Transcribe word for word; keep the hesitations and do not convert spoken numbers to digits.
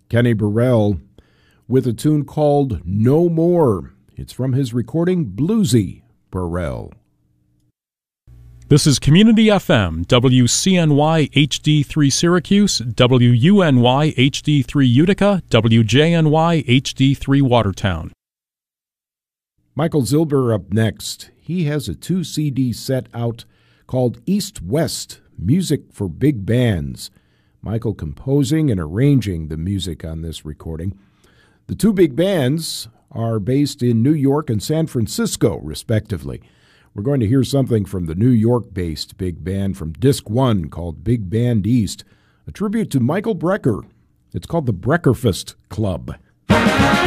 Kenny Burrell with a tune called No More. It's from his recording Bluesy Burrell. This is Community F M, W C N Y H D three Syracuse, W U N Y H D three Utica, W J N Y H D three Watertown. Michael Zilber up next. He has a two C D set out called East West, Music for Big Bands. Michael composing and arranging the music on this recording. The two big bands are based in New York and San Francisco, respectively. We're going to hear something from the New York-based big band from Disc One called Big Band East, a tribute to Michael Brecker. It's called the Breckerfest Club.